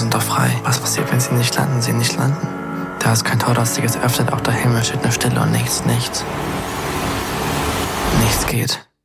sind doch frei. Was passiert, wenn sie nicht landen? Sie nicht landen. Da ist kein Tor, das sich jetzt öffnet, auch der Himmel steht nur Stille und nichts. Nichts geht.